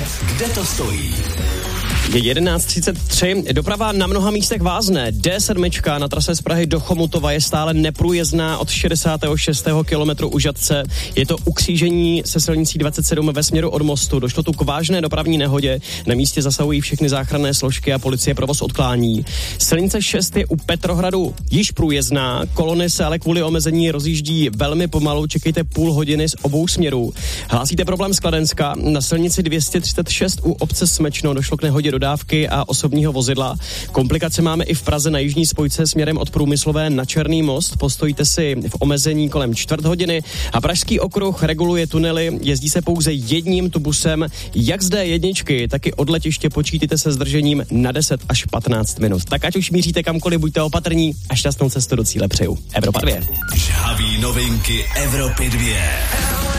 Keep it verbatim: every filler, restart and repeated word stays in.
kde to stojí. Je jedenáct třicet tři, doprava na mnoha místech vázne. D sedm na trase z Prahy do Chomutova je stále neprůjezdná od šedesátého šestého kilometru u Žatce. Je to ukřížení se silnicí dvacet sedm ve směru od mostu. Došlo tu k vážné dopravní nehodě. Na místě zasahují všechny záchranné složky a policie provoz odklání. Silnice šest je u Petrohradu již průjezdná. Kolony se ale kvůli omezení rozjíždí velmi pomalu. Čekejte půl hodiny z obou směrů. Hlásíte problém z Kladenska. Na silnici dvě stě třicet šest u obce Smečno došlo k nehodě dodávky a osobního vozidla. Komplikace máme i v Praze na jižní spojce směrem od Průmyslové na Černý most. Postojíte si v omezení kolem čtvrt hodiny a Pražský okruh reguluje tunely. Jezdí se pouze jedním tubusem. Jak z D jedna, tak i od letiště počítejte se zdržením na deset až patnáct minut. Tak ať už míříte kamkoliv, buďte opatrní a šťastnou cestu do cíle přeju. Evropa dvě. Žhaví novinky Evropy dvě.